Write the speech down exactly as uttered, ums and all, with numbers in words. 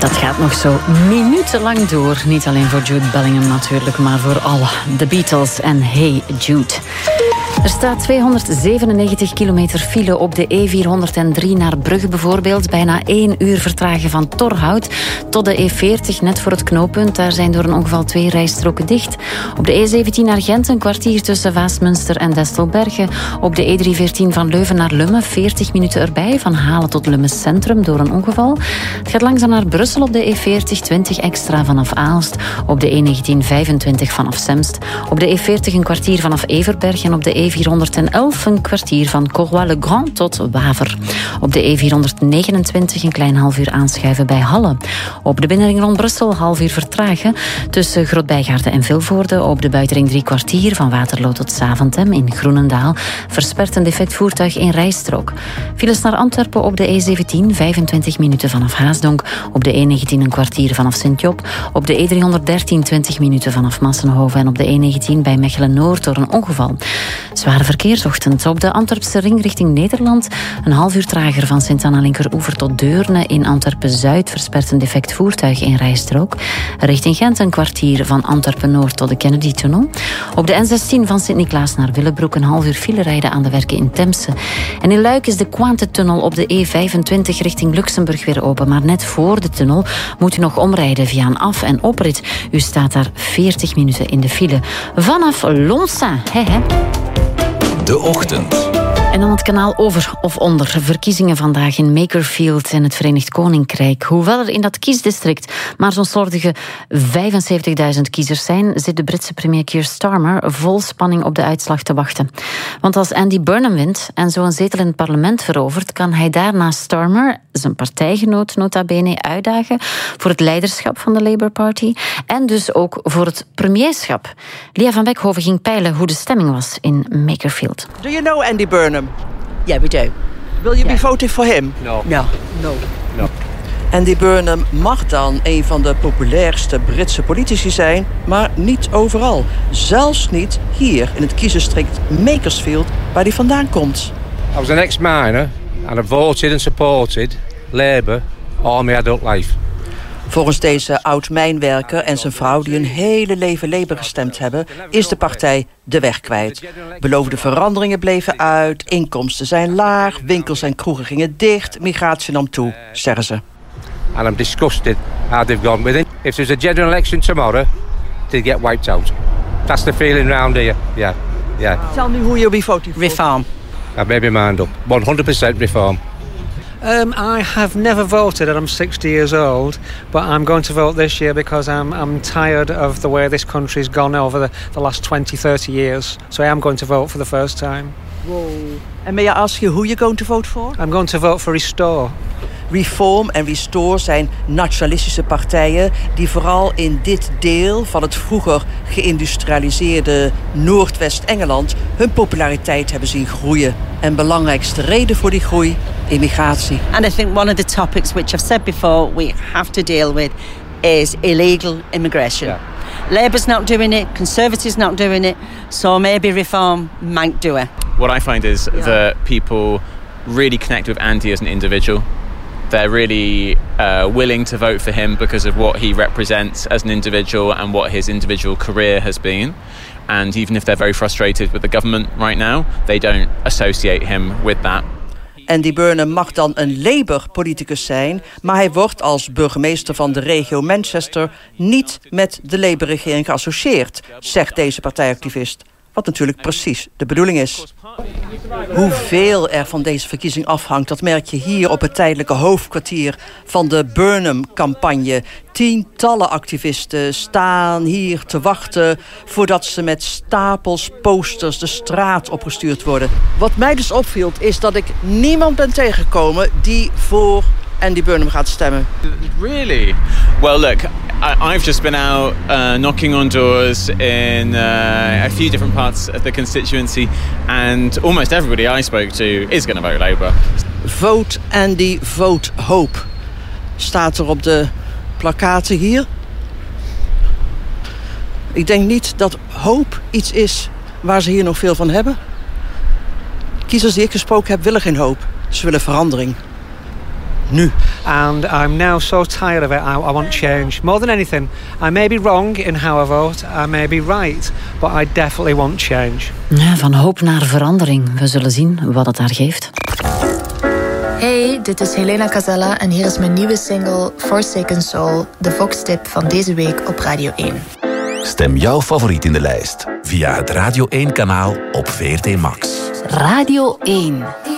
Dat gaat nog zo minutenlang door. Niet alleen voor Jude Bellingham natuurlijk, maar voor alle. The Beatles en Hey Jude. Er staat tweehonderdzevenennegentig kilometer file op de E vierhonderddrie naar Brugge bijvoorbeeld. Bijna één uur vertragen van Torhout tot de E veertig, net voor het knooppunt. Daar zijn door een ongeval twee rijstroken dicht. Op de E zeventien naar Gent een kwartier tussen Vaasmünster en Destelbergen. Op de E driehonderdveertien van Leuven naar Lummen, veertig minuten erbij. Van Halen tot Lummen Centrum door een ongeval. Het gaat langzaam naar Brussel op de E veertig, twintig extra vanaf Aalst. Op de E negentien, vijfentwintig vanaf Semst. Op de E veertig een kwartier vanaf Everberg en op de E vierhonderdelf een kwartier van Courroy-le-Grand tot Waver. Op de E vierhonderdnegenentwintig een klein half uur aanschuiven bij Halle. Op de binnenring rond Brussel half uur vertragen tussen Grootbijgaarden en Vilvoorde. Op de buitenring drie kwartier van Waterloo tot Zaventem in Groenendaal. Verspert een defect voertuig in rijstrook. Files naar Antwerpen op de E zeventien, vijfentwintig minuten vanaf Haasdonk. Op de E negentien een kwartier vanaf Sint-Job. Op de E driehonderddertien twintig minuten vanaf Massenhoven. En op de E negentien bij Mechelen-Noord door een ongeval. Zware verkeersochtend op de Antwerpse ring richting Nederland. Een half uur trager van Sint-Anna-Linkeroever tot Deurne. In Antwerpen-Zuid verspert een defect voertuig in rijstrook. Richting Gent een kwartier van Antwerpen-Noord tot de Kennedy-tunnel. Op de N zestien van Sint-Niklaas naar Willebroek een half uur file rijden aan de werken in Temse. En in Luik is de Quante-tunnel op de E vijfentwintig richting Luxemburg weer open. Maar net voor de tunnel moet u nog omrijden via een af- en oprit. U staat daar veertig minuten in de file. Vanaf Lonsin, hè hè. De Ochtend. En dan het kanaal over of onder. Verkiezingen vandaag in Makerfield in het Verenigd Koninkrijk. Hoewel er in dat kiesdistrict maar zo'n slordige vijfenzeventigduizend kiezers zijn, zit de Britse premier Keir Starmer vol spanning op de uitslag te wachten. Want als Andy Burnham wint en zo'n zetel in het parlement verovert, kan hij daarna Starmer, zijn partijgenoot nota bene, uitdagen voor het leiderschap van de Labour Party en dus ook voor het premierschap. Lia van Beckhoven ging peilen hoe de stemming was in Makerfield. Do you know Andy Burnham? Yeah, we do. Will you yeah. be voting for him? No. No. No. No. Andy Burnham mag dan een van de populairste Britse politici zijn, maar niet overal. Zelfs niet hier in het kiesdistrict Makersfield, waar hij vandaan komt. I was an ex-miner and I voted and supported Labour all my adult life. Volgens deze oud-mijnwerker en zijn vrouw, die een hele leven Labour gestemd hebben, is de partij de weg kwijt. Beloofde veranderingen bleven uit, inkomsten zijn laag, winkels en kroegen gingen dicht, migratie nam toe, zeggen ze. And I'm disgusted how they've gone with it. If there's a general election tomorrow, they get wiped out. That's the feeling round here. Yeah, yeah. Tell me who you'll be voting for. Reform. I've made my mind up. one hundred percent reform. Um, I have never voted and I'm sixty years old, but I'm going to vote this year because I'm I'm tired of the way this country's gone over the, the last twenty, thirty years. So I am going to vote for the first time. Whoa. And may I ask you who you're going to vote for? I'm going to vote for Restore. Reform en Restore zijn nationalistische partijen die vooral in dit deel van het vroeger geïndustrialiseerde Noordwest-Engeland hun populariteit hebben zien groeien. En belangrijkste reden voor die groei, immigratie. And I think one of the topics which I've said before we have to deal with is illegal immigration. Yeah. Labour's not doing it, Conservatives not doing it, so maybe Reform might do it. What I find is yeah. that people really connect with Andy as an individual. They're really uh, willing to vote for him because of what he represents as an individual and what his individual career has been. And even if they're very frustrated with the government right now, they don't associate him with that. Andy Burnham mag dan een Labour-politicus zijn, maar hij wordt als burgemeester van de regio Manchester niet met de Labour-regering geassocieerd, zegt deze partijactivist. Wat natuurlijk precies de bedoeling is. Hoeveel er van deze verkiezing afhangt, dat merk je hier op het tijdelijke hoofdkwartier van de Burnham-campagne. Tientallen activisten staan hier te wachten voordat ze met stapels posters de straat opgestuurd worden. Wat mij dus opviel is dat ik niemand ben tegengekomen die voor Andy Burnham gaat stemmen. Really? Well, look, I, I've just been out uh, knocking on doors in uh, a few different parts of the constituency, and almost everybody I spoke to is going to vote Labour. Vote Andy, vote Hope. Staat er op de plakkaten hier. Ik denk niet dat hoop iets is waar ze hier nog veel van hebben. Kiezers die ik gesproken heb willen geen hoop. Ze willen verandering. nu. And I'm now so tired of it, I, I want change. More than anything, I may be wrong in how I vote, I may be right, but I definitely want change. Ja, van hoop naar verandering. We zullen zien wat het daar geeft. Hey, dit is Helena Casella en hier is mijn nieuwe single Forsaken Soul, de Vox-tip van deze week op Radio één. Stem jouw favoriet in de lijst via het Radio één kanaal op V R T Max. Radio één.